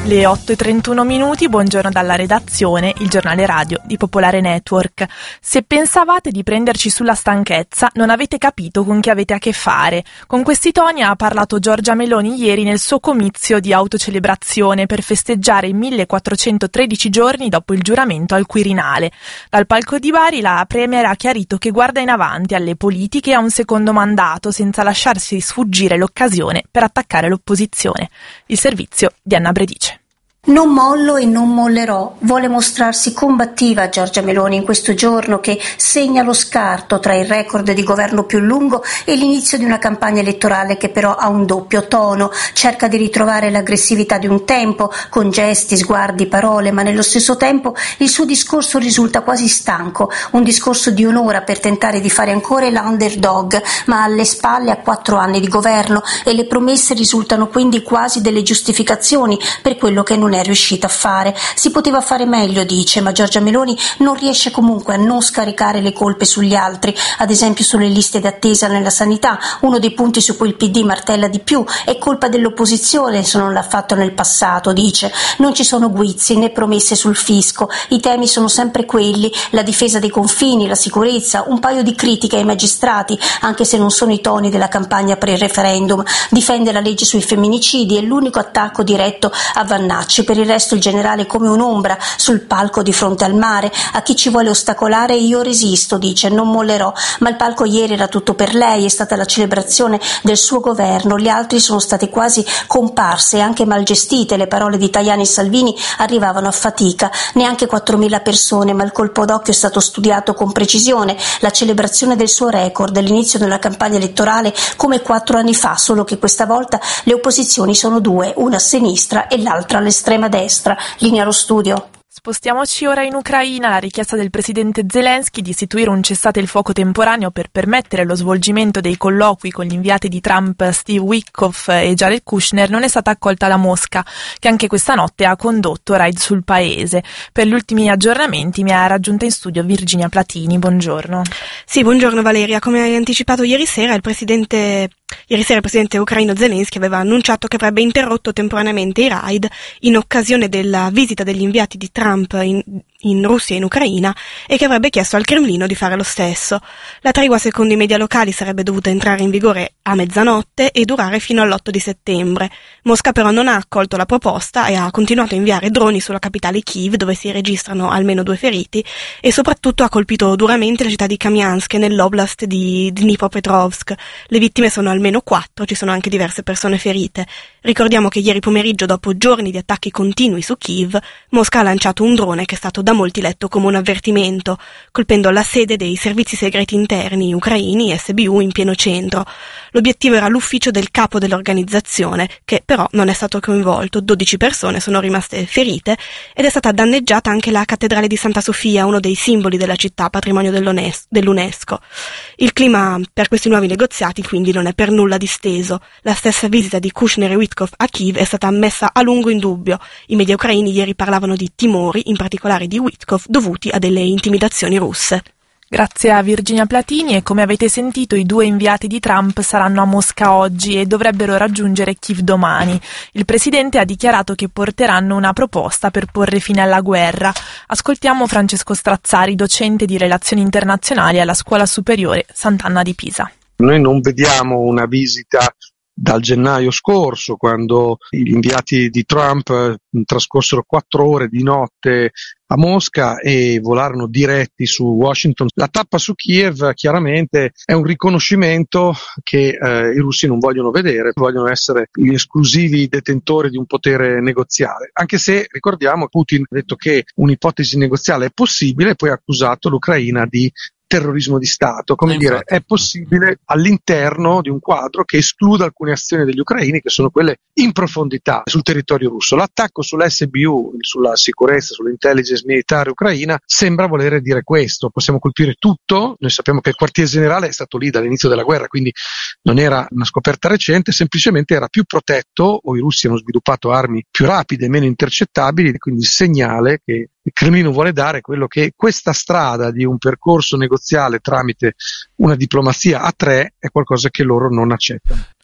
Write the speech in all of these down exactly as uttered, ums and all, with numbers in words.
Le otto e trentuno minuti, buongiorno dalla redazione, il giornale radio di Popolare Network. Se pensavate di prenderci sulla stanchezza, non avete capito con chi avete a che fare. Con questi toni ha parlato Giorgia Meloni ieri nel suo comizio di autocelebrazione per festeggiare i millequattrocentotredici giorni dopo il giuramento al Quirinale. Dal palco di Bari la Premier ha chiarito che guarda in avanti alle politiche e a un secondo mandato, senza lasciarsi sfuggire l'occasione per attaccare l'opposizione. Il servizio di Anna Bredice. Non mollo e non mollerò, vuole mostrarsi combattiva Giorgia Meloni in questo giorno che segna lo scarto tra il record di governo più lungo e l'inizio di una campagna elettorale che però ha un doppio tono, cerca di ritrovare l'aggressività di un tempo con gesti, sguardi, parole, ma nello stesso tempo il suo discorso risulta quasi stanco, un discorso di un'ora per tentare di fare ancora l'underdog, ma alle spalle ha quattro anni di governo e le promesse risultano quindi quasi delle giustificazioni per quello che non è riuscita a fare. Si poteva fare meglio, dice, ma Giorgia Meloni non riesce comunque a non scaricare le colpe sugli altri, ad esempio sulle liste d'attesa nella sanità, uno dei punti su cui il P D martella di più. È colpa dell'opposizione se non l'ha fatto nel passato, dice. Non ci sono guizzi né promesse sul fisco, i temi sono sempre quelli, la difesa dei confini, la sicurezza, un paio di critiche ai magistrati, anche se non sono i toni della campagna pre-referendum, difende la legge sui femminicidi, è l'unico attacco diretto a Vannacci. Per il resto il generale come un'ombra sul palco di fronte al mare. A chi ci vuole ostacolare io resisto, dice, non mollerò. Ma il palco ieri era tutto per lei, è stata la celebrazione del suo governo, gli altri sono state quasi comparse, anche mal gestite. Le parole di Tajani e Salvini arrivavano a fatica, neanche quattromila persone, ma il colpo d'occhio è stato studiato con precisione. La celebrazione del suo record, l'inizio della campagna elettorale come quattro anni fa, solo che questa volta le opposizioni sono due, una a sinistra e l'altra all'estrema destra. Linea allo studio. Spostiamoci ora in Ucraina. La richiesta del presidente Zelensky di istituire un cessate il fuoco temporaneo per permettere lo svolgimento dei colloqui con gli inviati di Trump Steve Witkoff e Jared Kushner non è stata accolta da Mosca, che anche questa notte ha condotto raid sul paese. Per gli ultimi aggiornamenti mi ha raggiunta in studio Virginia Platini. Buongiorno. Sì, buongiorno Valeria. Come hai anticipato ieri sera, il presidente Ieri sera il presidente ucraino Zelensky aveva annunciato che avrebbe interrotto temporaneamente i raid in occasione della visita degli inviati di Trump in, in Russia e in Ucraina e che avrebbe chiesto al Cremlino di fare lo stesso. La tregua, secondo i media locali, sarebbe dovuta entrare in vigore a mezzanotte e durare fino all'otto di settembre. Mosca però non ha accolto la proposta e ha continuato a inviare droni sulla capitale Kiev, dove si registrano almeno due feriti, e soprattutto ha colpito duramente la città di Kamiansk nell'oblast di Dnipropetrovsk. Le vittime sono almeno almeno quattro, ci sono anche diverse persone ferite. Ricordiamo che ieri pomeriggio, dopo giorni di attacchi continui su Kiev, Mosca ha lanciato un drone che è stato da molti letto come un avvertimento, colpendo la sede dei servizi segreti interni ucraini, S B U, in pieno centro. L'obiettivo era l'ufficio del capo dell'organizzazione, che però non è stato coinvolto. dodici persone sono rimaste ferite ed è stata danneggiata anche la cattedrale di Santa Sofia, uno dei simboli della città, patrimonio dell'UNESCO. Il clima per questi nuovi negoziati quindi non è per nulla disteso. La stessa visita di Kushner e Witkoff a Kiev è stata messa a lungo in dubbio. I media ucraini ieri parlavano di timori, in particolare di Witkoff, dovuti a delle intimidazioni russe. Grazie a Virginia Platini. E come avete sentito, i due inviati di Trump saranno a Mosca oggi e dovrebbero raggiungere Kiev domani. Il presidente ha dichiarato che porteranno una proposta per porre fine alla guerra. Ascoltiamo Francesco Strazzari, docente di relazioni internazionali alla Scuola Superiore Sant'Anna di Pisa. Noi non vediamo una visita dal gennaio scorso, quando gli inviati di Trump trascorsero quattro ore di notte a Mosca e volarono diretti su Washington. La tappa su Kiev chiaramente è un riconoscimento che eh, i russi non vogliono vedere, vogliono essere gli esclusivi detentori di un potere negoziale, anche se ricordiamo Putin ha detto che un'ipotesi negoziale è possibile e poi ha accusato l'Ucraina di terrorismo di Stato, come dire, è possibile all'interno di un quadro che escluda alcune azioni degli ucraini che sono quelle in profondità sul territorio russo. L'attacco sull'S B U, sulla sicurezza, sull'intelligence militare ucraina, sembra volere dire questo: possiamo colpire tutto. Noi sappiamo che il quartier generale è stato lì dall'inizio della guerra, quindi non era una scoperta recente, semplicemente era più protetto, o i russi hanno sviluppato armi più rapide e meno intercettabili, quindi il segnale che il Cremlino vuole dare quello che questa strada di un percorso negoziale tramite una diplomazia a tre è qualcosa che loro non accettano.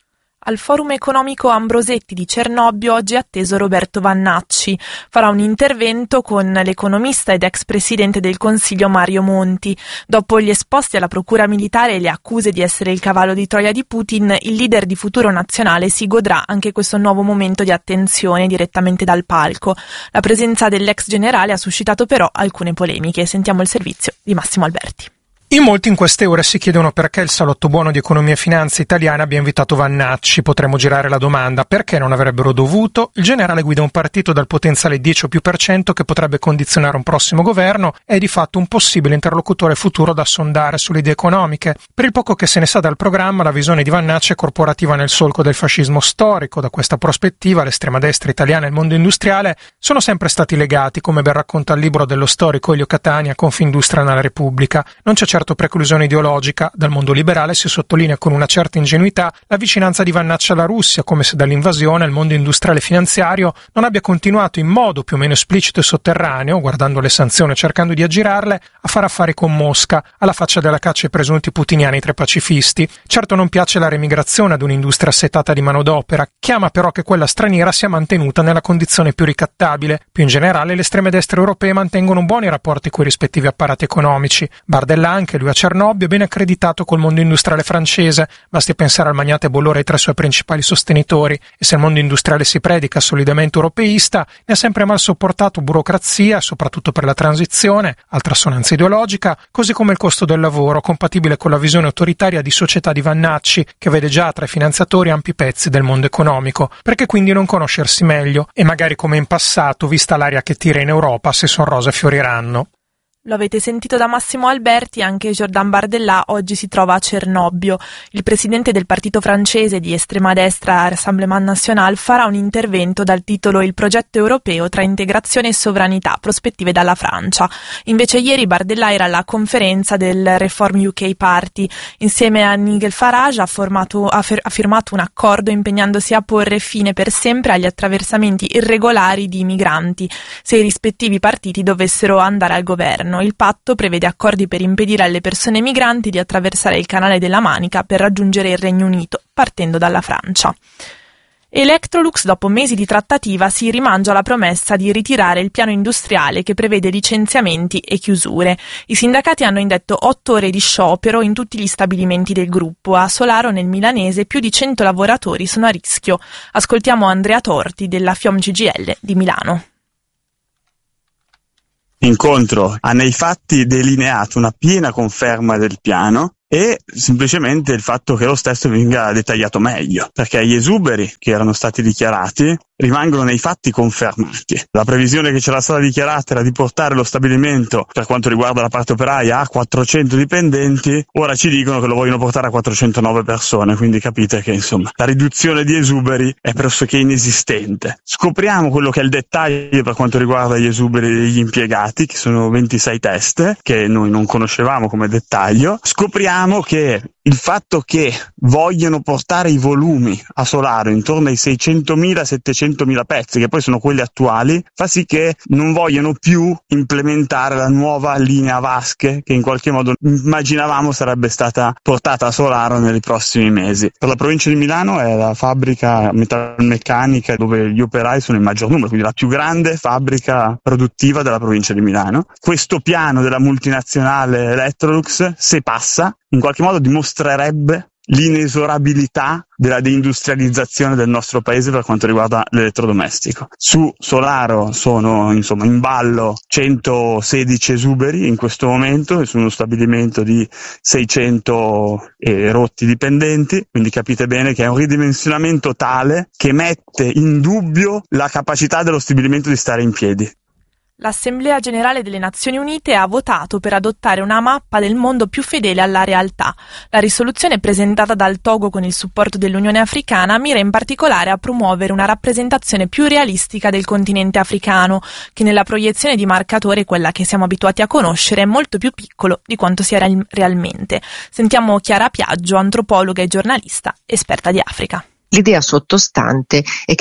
Al Forum Economico Ambrosetti di Cernobbio oggi è atteso Roberto Vannacci. Farà un intervento con l'economista ed ex presidente del Consiglio Mario Monti. Dopo gli esposti alla procura militare e le accuse di essere il cavallo di Troia di Putin, il leader di Futuro Nazionale si godrà anche questo nuovo momento di attenzione direttamente dal palco. La presenza dell'ex generale ha suscitato però alcune polemiche. Sentiamo il servizio di Massimo Alberti. In molti in queste ore si chiedono perché il salotto buono di Economia e Finanza italiana abbia invitato Vannacci. Potremmo girare la domanda: perché non avrebbero dovuto? Il generale guida un partito dal potenziale dieci o più per cento che potrebbe condizionare un prossimo governo e è di fatto un possibile interlocutore futuro da sondare sulle idee economiche. Per il poco che se ne sa dal programma, la visione di Vannacci è corporativa nel solco del fascismo storico. Da questa prospettiva l'estrema destra italiana e il mondo industriale sono sempre stati legati, come ben racconta il libro dello storico Elio Catania, Confindustria nella Repubblica. Non c'è certo preclusione ideologica. Dal mondo liberale si sottolinea con una certa ingenuità la vicinanza di Vannacci alla Russia, come se dall'invasione il mondo industriale e finanziario non abbia continuato in modo più o meno esplicito e sotterraneo, guardando le sanzioni e cercando di aggirarle, a fare affari con Mosca, alla faccia della caccia ai presunti putiniani tra i pacifisti. Certo non piace la remigrazione ad un'industria assetata di manodopera, chiama però che quella straniera sia mantenuta nella condizione più ricattabile. Più in generale le estreme destre europee mantengono buoni rapporti coi rispettivi apparati economici. Bardella anche lui a Cernobbio è ben accreditato col mondo industriale francese, basti pensare al magnate Bolloré tra i suoi principali sostenitori, e se il mondo industriale si predica solidamente europeista, ne ha sempre mal sopportato burocrazia, soprattutto per la transizione, altra assonanza ideologica, così come il costo del lavoro, compatibile con la visione autoritaria di società di Vannacci, che vede già tra i finanziatori ampi pezzi del mondo economico. Perché quindi non conoscersi meglio, e magari come in passato, vista l'aria che tira in Europa, se son rose fioriranno. Lo avete sentito da Massimo Alberti, anche Jordan Bardella oggi si trova a Cernobbio. Il presidente del partito francese di estrema destra Rassemblement National farà un intervento dal titolo Il progetto europeo tra integrazione e sovranità, prospettive dalla Francia. Invece ieri Bardella era alla conferenza del Reform U K Party. Insieme a Nigel Farage ha, formato, ha, fer, ha firmato un accordo impegnandosi a porre fine per sempre agli attraversamenti irregolari di migranti, se i rispettivi partiti dovessero andare al governo. Il patto prevede accordi per impedire alle persone migranti di attraversare il canale della Manica per raggiungere il Regno Unito, partendo dalla Francia. Electrolux, dopo mesi di trattativa, si rimangia la promessa di ritirare il piano industriale che prevede licenziamenti e chiusure. I sindacati hanno indetto otto ore di sciopero in tutti gli stabilimenti del gruppo. A Solaro, nel milanese, più di cento lavoratori sono a rischio. Ascoltiamo Andrea Torti della FIOM C G I L di Milano. L'incontro ha nei fatti delineato una piena conferma del piano e semplicemente il fatto che lo stesso venga dettagliato meglio, perché gli esuberi che erano stati dichiarati rimangono nei fatti confermati. La previsione che c'era stata dichiarata era di portare lo stabilimento, per quanto riguarda la parte operaia, a quattrocento dipendenti, ora ci dicono che lo vogliono portare a quattrocentonove persone, quindi capite che insomma la riduzione di esuberi è pressoché inesistente. Scopriamo quello che è il dettaglio per quanto riguarda gli esuberi degli impiegati, che sono ventisei teste, che noi non conoscevamo come dettaglio. Scopriamo che il fatto che vogliono portare i volumi a Solaro intorno ai seicentomila settecentomila pezzi, che poi sono quelli attuali, fa sì che non vogliono più implementare la nuova linea vasche che in qualche modo immaginavamo sarebbe stata portata a Solaro nei prossimi mesi. Per la provincia di Milano è la fabbrica metalmeccanica dove gli operai sono in maggior numero, quindi la più grande fabbrica produttiva della provincia di Milano. Questo piano della multinazionale Electrolux, se passa, in qualche modo dimostrerebbe l'inesorabilità della deindustrializzazione del nostro paese per quanto riguarda l'elettrodomestico. Su Solaro sono insomma in ballo centosedici esuberi in questo momento, e su uno stabilimento di seicento e rotti dipendenti, quindi capite bene che è un ridimensionamento tale che mette in dubbio la capacità dello stabilimento di stare in piedi. L'Assemblea Generale delle Nazioni Unite ha votato per adottare una mappa del mondo più fedele alla realtà. La risoluzione presentata dal Togo con il supporto dell'Unione Africana mira in particolare a promuovere una rappresentazione più realistica del continente africano, che nella proiezione di marcatore, quella che siamo abituati a conoscere, è molto più piccolo di quanto sia real- realmente. Sentiamo Chiara Piaggio, antropologa e giornalista, esperta di Africa. L'idea sottostante è che le mappe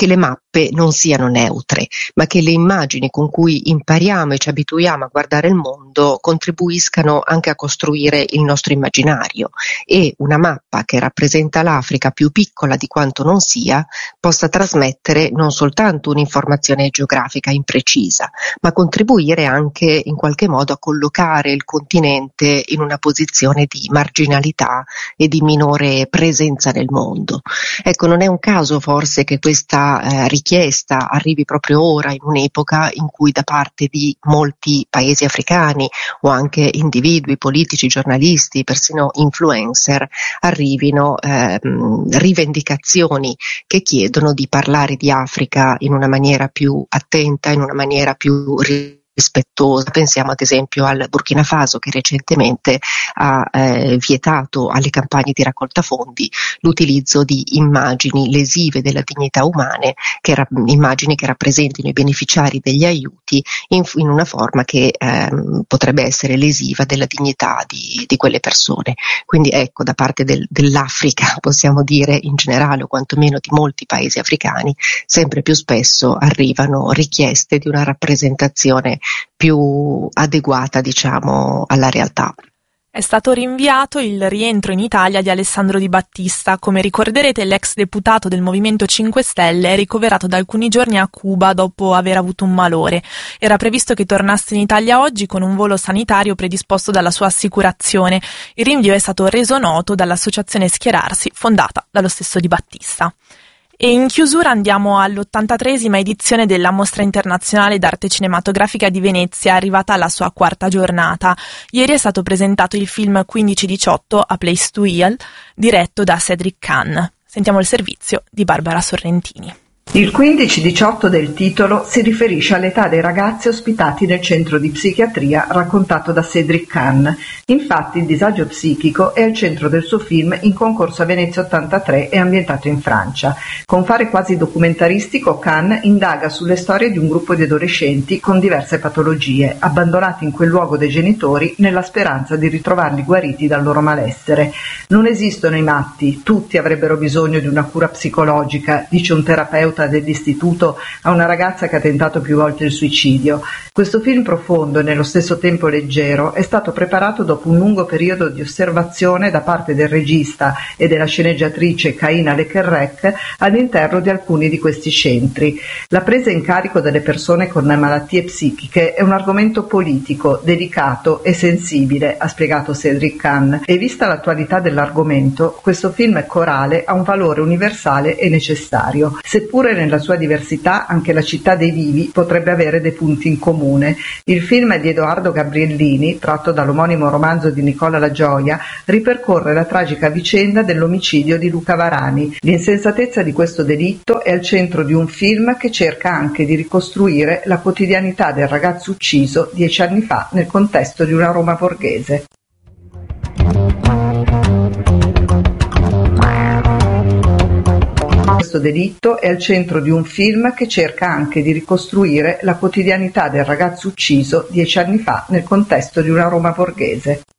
mappe non siano neutre, ma che le immagini con cui impariamo e ci abituiamo a guardare il mondo contribuiscano anche a costruire il nostro immaginario, e una mappa che rappresenta l'Africa più piccola di quanto non sia possa trasmettere non soltanto un'informazione geografica imprecisa, ma contribuire anche in qualche modo a collocare il continente in una posizione di marginalità e di minore presenza nel mondo. Ecco, non è un caso forse che questa eh, richiesta arrivi proprio ora, in un'epoca in cui da parte di molti paesi africani o anche individui politici, giornalisti, persino influencer, arrivino eh, rivendicazioni che chiedono di parlare di Africa in una maniera più attenta, in una maniera più rispettosa. Pensiamo ad esempio al Burkina Faso, che recentemente ha eh, vietato alle campagne di raccolta fondi l'utilizzo di immagini lesive della dignità umane, che ra- immagini che rappresentino i beneficiari degli aiuti in, in una forma che ehm, potrebbe essere lesiva della dignità di, di quelle persone. Quindi ecco, da parte del, dell'Africa, possiamo dire in generale, o quantomeno di molti paesi africani, sempre più spesso arrivano richieste di una rappresentazione più adeguata, diciamo, alla realtà. È stato rinviato il rientro in Italia di Alessandro Di Battista. Come ricorderete, l'ex deputato del Movimento cinque Stelle è ricoverato da alcuni giorni a Cuba dopo aver avuto un malore. Era previsto che tornasse in Italia oggi con un volo sanitario predisposto dalla sua assicurazione. Il rinvio è stato reso noto dall'associazione Schierarsi, fondata dallo stesso Di Battista. E in chiusura andiamo all'ottantatreesima edizione della Mostra Internazionale d'Arte Cinematografica di Venezia, arrivata alla sua quarta giornata. Ieri è stato presentato il film quindici diciotto A Place to Heal, diretto da Cedric Kahn. Sentiamo il servizio di Barbara Sorrentini. Il quindici diciotto del titolo si riferisce all'età dei ragazzi ospitati nel centro di psichiatria raccontato da Cedric Kahn. Infatti il disagio psichico è al centro del suo film In concorso a Venezia ottantatré e ambientato in Francia. Con fare quasi documentaristico, Kahn indaga sulle storie di un gruppo di adolescenti con diverse patologie, abbandonati in quel luogo dai genitori nella speranza di ritrovarli guariti dal loro malessere. Non esistono i matti, tutti avrebbero bisogno di una cura psicologica, dice un terapeuta dell'istituto a una ragazza che ha tentato più volte il suicidio. Questo film profondo e nello stesso tempo leggero è stato preparato dopo un lungo periodo di osservazione da parte del regista e della sceneggiatrice Kaina Lekerrek all'interno di alcuni di questi centri. La presa in carico delle persone con malattie psichiche è un argomento politico, delicato e sensibile, ha spiegato Cedric Kahn, e vista l'attualità dell'argomento, questo film corale ha un valore universale e necessario. Seppure nella sua diversità, anche La città dei vivi potrebbe avere dei punti in comune. Il film di Edoardo Gabriellini, tratto dall'omonimo romanzo di Nicola La Gioia, ripercorre la tragica vicenda dell'omicidio di Luca Varani. L'insensatezza di questo delitto è al centro di un film che cerca anche di ricostruire la quotidianità del ragazzo ucciso dieci anni fa nel contesto di una Roma borghese. Questo delitto è al centro di un film che cerca anche di ricostruire la quotidianità del ragazzo ucciso dieci anni fa nel contesto di una Roma borghese.